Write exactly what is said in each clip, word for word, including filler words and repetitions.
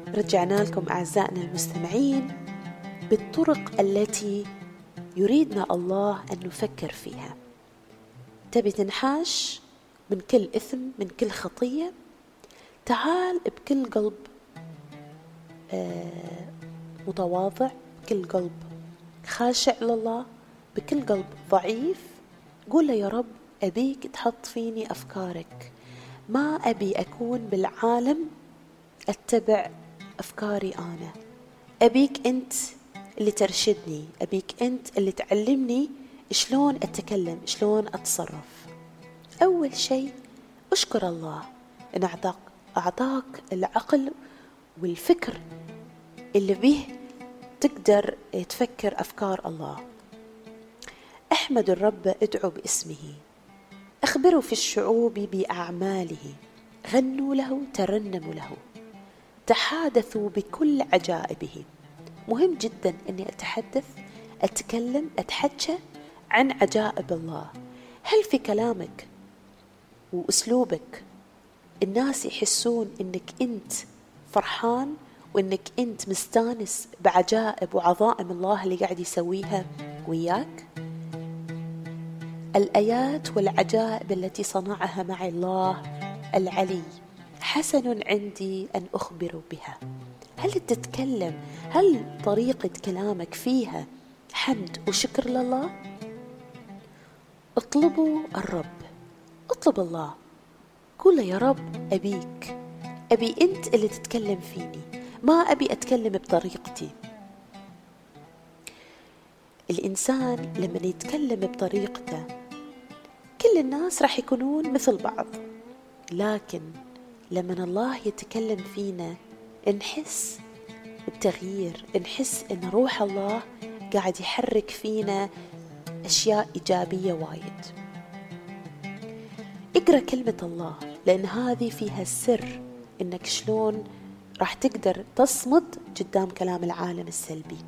رجعنا لكم أعزائنا المستمعين بالطرق التي يريدنا الله أن نفكر فيها. تبي تنحاش من كل إثم، من كل خطية؟ تعال بكل قلب آه متواضع، بكل قلب خاشع لله، بكل قلب ضعيف. قول له يا رب أبيك تحط فيني أفكارك، ما أبي أكون بالعالم أتبع أفكاري أنا. أبيك أنت اللي ترشدني، أبيك أنت اللي تعلمني شلون أتكلم، شلون أتصرف. أول شيء أشكر الله إن أعطاك, أعطاك العقل والفكر اللي به تقدر تفكر أفكار الله. أحمد الرب، ادعو باسمه، أخبروا في الشعوب بأعماله، غنوا له، ترنموا له، تحادثوا بكل عجائبه. مهم جدا أني أتحدث، أتكلم، أتحكى عن عجائب الله. هل في كلامك وأسلوبك الناس يحسون أنك أنت فرحان وأنك أنت مستانس بعجائب وعظائم الله اللي قاعد يسويها وياك؟ الآيات والعجائب التي صنعها مع الله العلي حسن عندي أن أخبر بها. هل تتكلم، هل طريقة كلامك فيها حمد وشكر لله؟ اطلبوا الرب، اطلب الله، قول يا رب أبيك، أبي أنت اللي تتكلم فيني، ما أبي أتكلم بطريقتي. الإنسان لما يتكلم بطريقته كل الناس راح يكونون مثل بعض، لكن لما الله يتكلم فينا نحس بتغيير، نحس إن روح الله قاعد يحرك فينا أشياء إيجابية وايد. اقرأ كلمة الله، لأن هذه فيها السر إنك شلون راح تقدر تصمد قدام كلام العالم السلبي.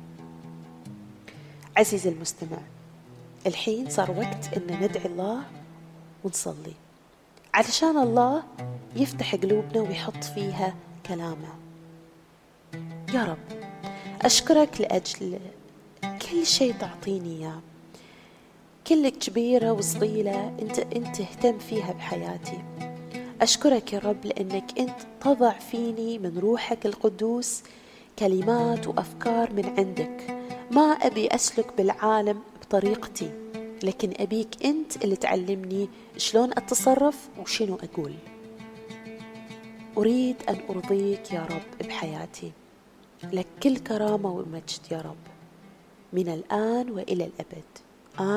عزيزي المستمع، الحين صار وقت إن ندعي الله ونصلي علشان الله يفتح قلوبنا ويحط فيها كلامه. يا رب أشكرك لأجل كل شيء تعطيني إياه، كلك كبيرة وصغيرة أنت أنت تهتم فيها بحياتي. أشكرك يا رب لأنك أنت تضع فيني من روحك القدوس كلمات وأفكار من عندك. ما أبي أسلك بالعالم بطريقتي، لكن أبيك أنت اللي تعلمني شلون أتصرف وشنو أقول. أريد أن أرضيك يا رب بحياتي، لك كل كرامة ومجد يا رب من الآن وإلى الأبد.